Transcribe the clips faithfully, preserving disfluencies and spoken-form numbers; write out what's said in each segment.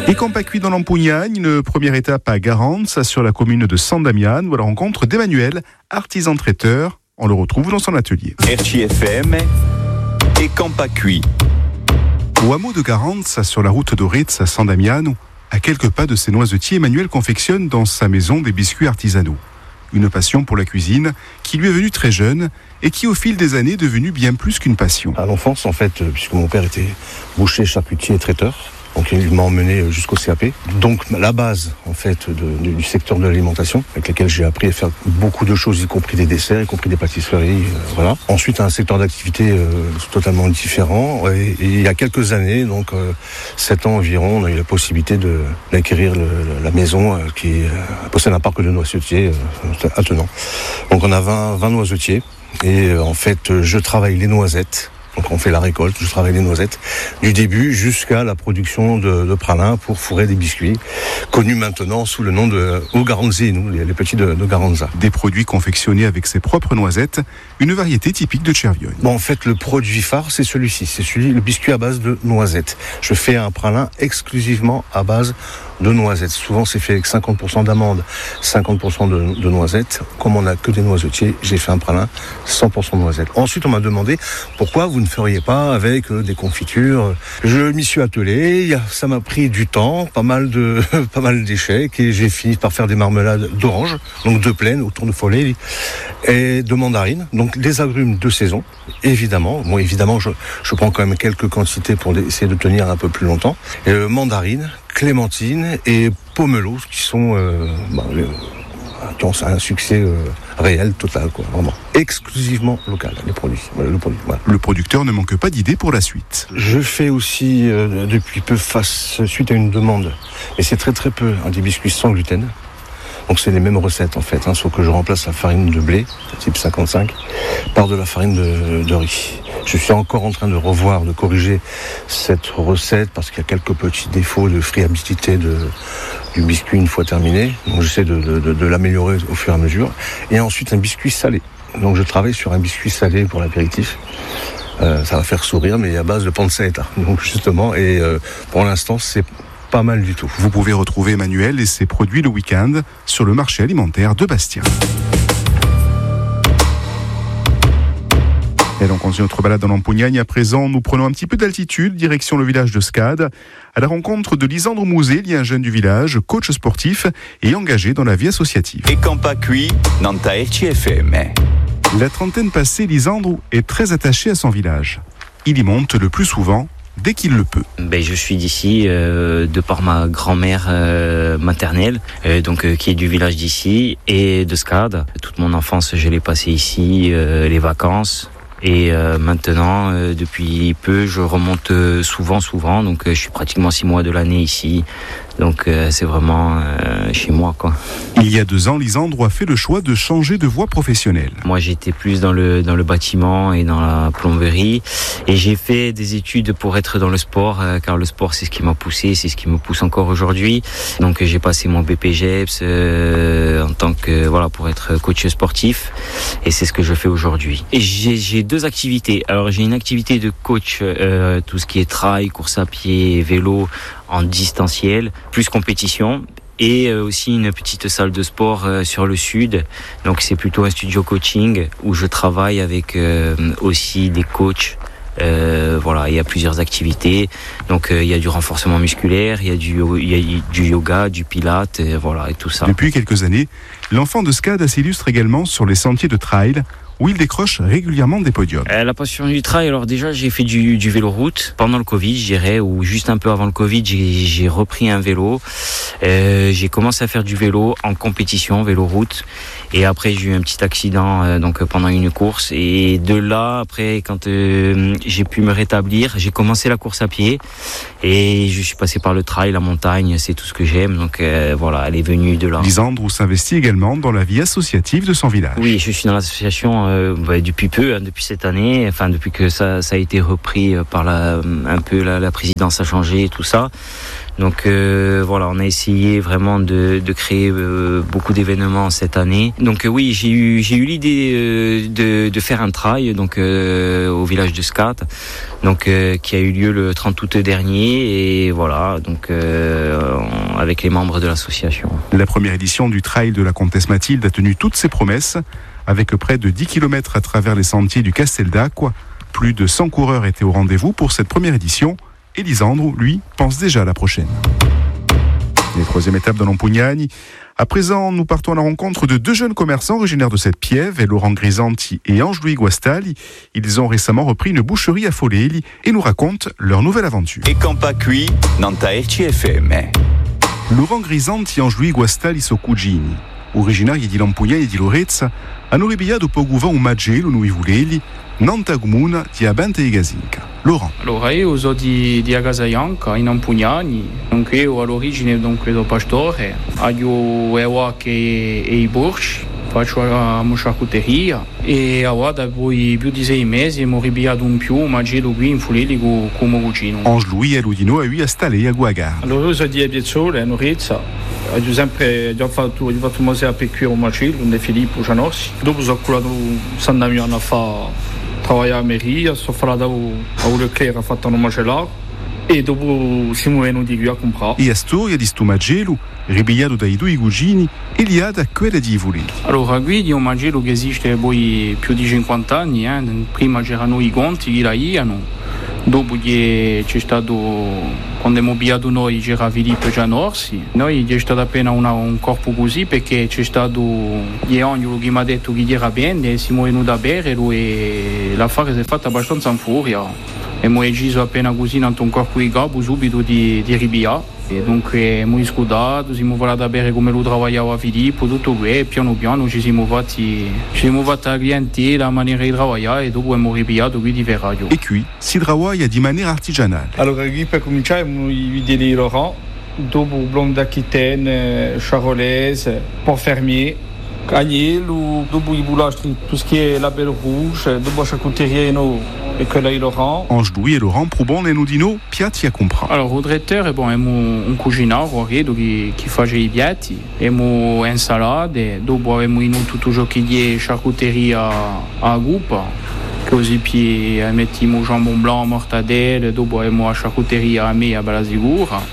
Et Campacui dans l'Ampougnane, une première étape à Garance, sur la commune de San Damian, où la rencontre d'Emmanuel, artisan traiteur. On le retrouve dans son atelier. R C F M et Campacui. Au hameau de Garance, sur la route d'Oritz à San Damian, à quelques pas de ses noisetiers, Emmanuel confectionne dans sa maison des biscuits artisanaux. Une passion pour la cuisine qui lui est venue très jeune et qui au fil des années est devenue bien plus qu'une passion. À l'enfance, en fait, puisque mon père était boucher, charcutier et traiteur, donc il m'a emmené jusqu'au C A P. Donc la base, en fait, de, du secteur de l'alimentation, avec lequel j'ai appris à faire beaucoup de choses, y compris des desserts, y compris des pâtisseries, euh, voilà. Ensuite, un secteur d'activité euh, totalement différent. Et, et il y a quelques années, donc euh, sept ans environ, on a eu la possibilité de d'acquérir le, la maison euh, qui euh, possède un parc de noisetiers euh, attenant. Donc on a vingt, vingt noisetiers et euh, en fait, je travaille les noisettes. Donc on fait la récolte, je travaille les noisettes, du début jusqu'à la production de, de pralins pour fourrer des biscuits, connus maintenant sous le nom de Ogaranzi, nous, les, les petits de, de Garanza. Des produits confectionnés avec ses propres noisettes, une variété typique de Cervione. Bon, en fait, le produit phare, c'est celui-ci, c'est celui, le biscuit à base de noisettes. Je fais un pralin exclusivement à base de noisettes. Souvent, c'est fait avec cinquante pour cent d'amandes, cinquante pour cent de, de noisettes. Comme on n'a que des noisetiers, j'ai fait un pralin cent pour cent de noisettes. Ensuite, on m'a demandé pourquoi vous ne feriez pas avec euh, des confitures. Je m'y suis attelé, ça m'a pris du temps, pas mal de, pas mal d'échecs, et j'ai fini par faire des marmelades d'orange, donc de plaine, au tournefollet, et de mandarines, donc des agrumes de saison, évidemment. Bon, évidemment, je, je prends quand même quelques quantités pour essayer de tenir un peu plus longtemps. Euh, mandarines, clémentine et pomelo, qui sont euh, bah, les, qui ont un succès euh, réel, total, quoi, vraiment. Exclusivement local, les produits. Voilà, le, produit, voilà. Le producteur ne manque pas d'idées pour la suite. Je fais aussi, euh, depuis peu, face, suite à une demande, et c'est très très peu, hein, des biscuits sans gluten. Donc c'est les mêmes recettes en fait, hein, sauf que je remplace la farine de blé, type cinquante-cinq, par de la farine de, de riz. Je suis encore en train de revoir, de corriger cette recette parce qu'il y a quelques petits défauts de friabilité de, du biscuit une fois terminé. Donc j'essaie de, de, de, de l'améliorer au fur et à mesure. Et ensuite un biscuit salé. Donc je travaille sur un biscuit salé pour l'apéritif. Euh, ça va faire sourire, mais à base de pancetta. Donc justement, et euh, pour l'instant c'est pas mal du tout. Vous pouvez retrouver Emmanuel et ses produits le week-end sur le marché alimentaire de Bastia. Et donc on continue notre balade dans l'Ampougnane. À présent, nous prenons un petit peu d'altitude, direction le village de Scade, à la rencontre de Lisandre Mouzet, un jeune du village, coach sportif et engagé dans la vie associative. Et Campacui, dans ta R C F M. La trentaine passée, Lisandre est très attaché à son village. Il y monte le plus souvent dès qu'il le peut. Ben, je suis d'ici euh, de par ma grand-mère euh, maternelle, euh, donc euh, qui est du village d'ici et de Scade. Toute mon enfance, je l'ai passée ici, euh, les vacances. Et euh, maintenant, euh, depuis peu, je remonte euh, souvent, souvent. Donc, euh, je suis pratiquement six mois de l'année ici. Donc, euh, c'est vraiment euh, chez moi, quoi. Il y a deux ans, Lisandre a fait le choix de changer de voie professionnelle. Moi, j'étais plus dans le dans le bâtiment et dans la plomberie. Et j'ai fait des études pour être dans le sport, euh, car le sport, c'est ce qui m'a poussé, c'est ce qui me pousse encore aujourd'hui. Donc, j'ai passé mon B P G E P S euh, en tant que voilà pour être coach sportif. Et c'est ce que je fais aujourd'hui. Et j'ai, j'ai deux activités. Alors, j'ai une activité de coach, euh, tout ce qui est trail, course à pied, vélo, en distanciel, plus compétition. Et aussi une petite salle de sport euh, sur le sud. Donc c'est plutôt un studio coaching où je travaille avec euh, aussi des coachs. Euh, voilà, il y a plusieurs activités. Donc euh, il y a du renforcement musculaire, il y a du, il y a du yoga, du pilates, et voilà, et tout ça. Depuis quelques années, l'enfant de Scade s'illustre également sur les sentiers de trail, où il décroche régulièrement des podiums. Euh, la passion du trail, alors déjà j'ai fait du, du vélo route pendant le Covid, je dirais, ou juste un peu avant le Covid, j'ai, j'ai repris un vélo. Euh, j'ai commencé à faire du vélo en compétition, vélo route, et après j'ai eu un petit accident euh, donc pendant une course, et de là après quand euh, j'ai pu me rétablir, j'ai commencé la course à pied, et je suis passé par le trail, la montagne, c'est tout ce que j'aime, donc euh, voilà, elle est venue de là. Lisandre s'investit également dans la vie associative de son village. Oui, je suis dans l'association euh, bah, depuis peu, hein, depuis cette année, enfin depuis que ça, ça a été repris par la, un peu la, la présidence a changé et tout ça. Donc euh, voilà, on a essayé vraiment de, de créer euh, beaucoup d'événements cette année. Donc euh, oui, j'ai eu j'ai eu l'idée euh, de, de faire un trail donc euh, au village de Scat, donc euh, qui a eu lieu le trente août dernier et voilà, donc euh, on, avec les membres de l'association. La première édition du trail de la Comtesse Mathilde a tenu toutes ses promesses, avec près de dix kilomètres à travers les sentiers du Castel d'Acqua. Plus de cent coureurs étaient au rendez-vous pour cette première édition. Et Lisandro, lui, pense déjà à la prochaine. Les troisième étape de l'Ampugnani. À présent, nous partons à la rencontre de deux jeunes commerçants originaires de cette Piève, Laurent Grisanti et Ange-Louis Guastali. Ils ont récemment repris une boucherie à Foleli et nous racontent leur nouvelle aventure. E Campa qui, Nanta R C F M. Laurent Grisanti e Ange-Louis Guastali sono cugini. Originari di Lampugnani e di Lorezza, hanno ripigliato poco fa un maggelo noi Vuleli, Nanta Comuna di Abante e Gasinca. Laurent. Allora io sono di, di Agasaianca in Ampugnani, dunque io all'origine dunque do pastore, ho le vacche e i borci, faccio la charcuteria e ora dopo più di sei mesi ho ripigliato un più un maggelo qui in Fuleli come cucino. Ange-Louis e Ludino a eu installé a Guagar. Allora io sono di Ebiezzole, a Norezza. Ho sempre ho fatto, ho fatto un mese a Pecchio, un macello, un Filippo Gianossi. Dopo sono curato San Damiano a fare lavorare a Meria, sono fatto a Leclerc a fatto un macellato e dopo siamo venuti qui a comprare. E a storia di sto macello, ripigliato dai due cugini, è liata a quella di Vuleli. Allora qui è un macello che esiste poi più di cinquanta anni, eh. Prima c'erano i conti che la iano. Dopo che c'è stato, quando abbiamo pigliato noi c'era Filippo Gianorsi, noi c'è stato appena una, un corpo così perché c'è stato Ieognolo che mi ha detto che era bene e siamo venuti a bere e l'affare si è fatta abbastanza in furia. E abbiamo deciso appena così in un corpo di capo subito di, di ripigliare. E dunque abbiamo scudato, siamo volati a bere come lo lavorava Filippo, tutto questo e piano piano ci siamo fatti, ci siamo fatti la clientela, la maniera di lavorare e dopo abbiamo ripigliato qui di Ferraio. E qui si lavora di maniera artigianale. Allora qui per cominciare abbiamo i vidi di Laurent, dopo blonde d'Aquitaine, charolaise, port fermier, agnello, dopo i boulangeries, tout ce qui est label rouge, dopo la charcuteria no. E quella di Laurent. Ange-Louis e Laurent provano le nudino piatti a comprare. Allora, il direttore bon, è un cucinaro che, che fa i piatti, abbiamo insalate, dopo abbiamo in tutto ciò che è charcuteria a guppa, così poi mettiamo jambon blanc, mortadelle, dopo abbiamo la charcuteria a me a bella sicura.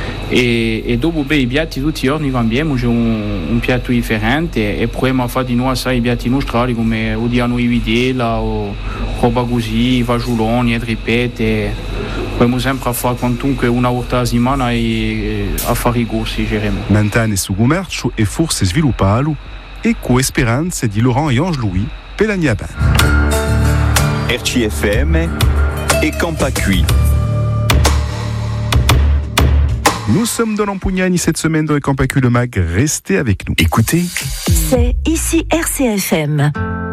E, e dopo beh, i piatti tutti i giorni cambiamo, c'è un, un piatto differente e proviamo a fare di nuovo sai, i piatti nostrali come odiano i videla o roba così, fagioloni e trippette. Proviamo sempre a fare quantunque una volta alla settimana e a fare i corsi, diremo. Mantane su commercio e forse svilupparlo e con speranze di Laurent e Ange-Louis per la Niaban. R C F M et Campa qui. Nous sommes dans l'Ampugnani cette semaine dans les Campacus Le Mag. Restez avec nous. Écoutez. C'est ici R C F M.